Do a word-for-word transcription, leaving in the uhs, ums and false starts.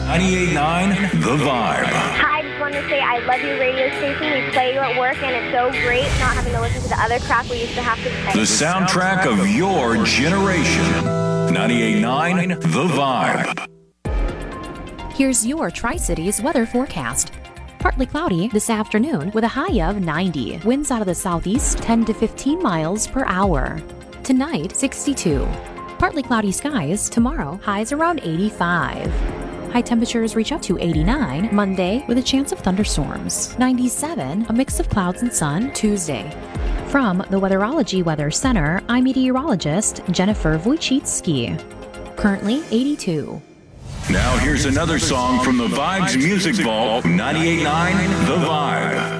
ninety-eight point nine The Vibe. Hi, I just wanted to say I love your radio station. We play you at work, and it's so great not having to listen to the other crap we used to have to play. The soundtrack of your generation. ninety-eight point nine The Vibe. Here's your Tri-Cities weather forecast. Partly cloudy this afternoon with a high of ninety. Winds out of the southeast ten to fifteen miles per hour. Tonight, sixty-two. Partly cloudy skies. Tomorrow, highs around eighty-five. High temperatures reach up to eighty-nine. Monday, with a chance of thunderstorms. ninety-seven, a mix of clouds and sun. Tuesday. From the Weatherology Weather Center, I'm meteorologist Jennifer Wojcicki. Currently eighty-two. Now here's another song from the Vibes Music Vault, ninety-eight point nine The Vibe.